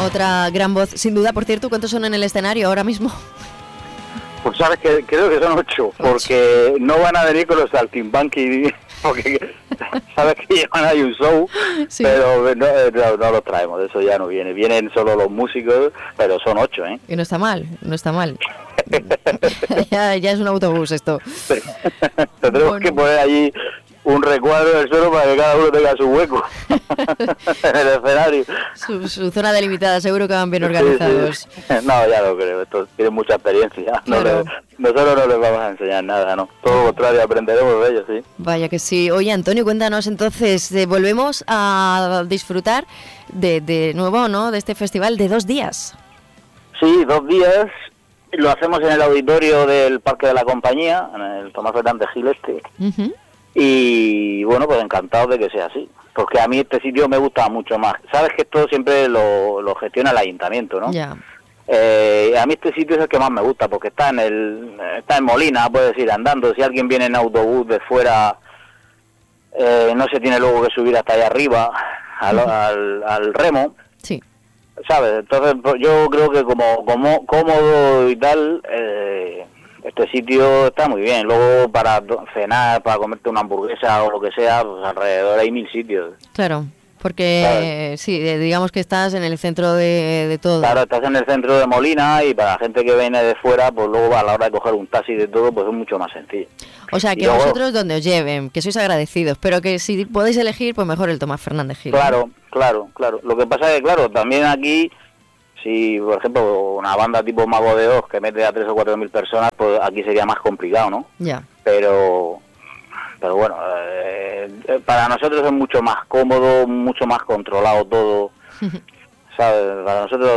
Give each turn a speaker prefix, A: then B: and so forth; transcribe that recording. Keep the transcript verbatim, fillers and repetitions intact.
A: Otra gran voz, sin duda. Por cierto, ¿cuántos son en el escenario ahora mismo?
B: Pues sabes que creo que son ocho, porque no van a venir con los saltimbanqui, porque sabes que llevan ahí un show, sí. pero no, no, no los traemos, eso ya no viene. Vienen solo los músicos, pero son ocho, ¿eh?
A: Y no está mal, no está mal. ya, ya es un autobús esto.
B: Tendremos bueno. que poner allí un recuadro del suelo para que cada uno tenga su hueco en el escenario.
A: Su, su zona delimitada, seguro que van bien organizados.
B: Sí, sí. No, ya lo creo, estos tienen mucha experiencia. No
A: claro.
B: les, nosotros no les vamos a enseñar nada, ¿no? Todo lo contrario, aprenderemos de ellos, sí.
A: Vaya que sí. Oye, Antonio, cuéntanos entonces, eh, volvemos a disfrutar de, de nuevo, ¿no?, de este festival de dos días.
B: Sí, dos días. Lo hacemos en el auditorio del Parque de la Compañía, en el Tomás Fernández Gil este. Uh-huh. Y bueno, pues encantado de que sea así, porque a mí este sitio me gusta mucho más. Sabes que esto siempre lo, lo gestiona el ayuntamiento, ¿no?
A: Ya.
B: Eh, a mí este sitio es el que más me gusta, porque está en el está en Molina, puedes ir andando. Si alguien viene en autobús de fuera, eh, no se tiene luego que subir hasta allá arriba, al, uh-huh. al, al remo.
A: Sí.
B: ¿Sabes? Entonces yo creo que como, como cómodo y tal... Eh, este sitio está muy bien. Luego para cenar, para comerte una hamburguesa o lo que sea, pues alrededor hay mil sitios.
A: Claro, porque ¿sabes? Sí, digamos que estás en el centro de, de todo.
B: Claro, estás en el centro de Molina y para la gente que viene de fuera, pues luego a la hora de coger un taxi y de todo, pues es mucho más sencillo.
A: O sea, que luego, vosotros donde os lleven, que sois agradecidos, pero que si podéis elegir, pues mejor el Tomás Fernández Gil.
B: Claro, claro, claro. Lo que pasa es que, claro, también aquí... Si, por ejemplo, una banda tipo Mago de Oz que mete a tres o cuatro mil personas, pues aquí sería más complicado, ¿no?
A: Ya.
B: Pero, pero bueno, eh, para nosotros es mucho más cómodo, mucho más controlado todo, ¿sabes? Para nosotros